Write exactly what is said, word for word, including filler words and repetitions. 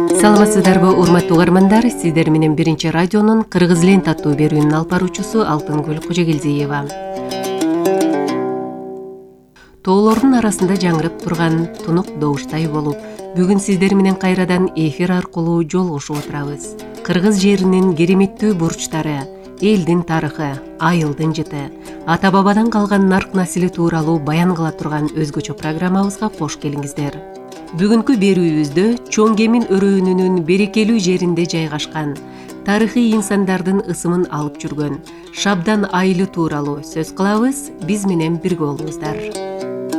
Саламатсыздарбы урматтуу угармандар, сиздер менен биринчи радионун Кыргыз лента аттуу берүүнүн алып баруучусу Алтынгүл Кожогелдиева. Тоолордун арасында жаңырып турган тунук добуштай болуп, бүгүн сиздер менен кайрадан эфир аркылуу жолугушуп отурабыз. Кыргыз жеринин кереметтүү бурчтары, элдин тарыхы, айылдын жыты, ата-бабадан калган нарк насили тууралуу баян кыла турган өзгөчө программабызга кош келиңиздер. Бүгүнкү берүүбүздө чоң кемин өрөөнүнүн берекелүү жеринде жайгашкан, тарыхый инсандардын ысымын алып жүргөн Шабдан айылы тууралуу сөз кылабыз. Биз менен бирге болуңуздар.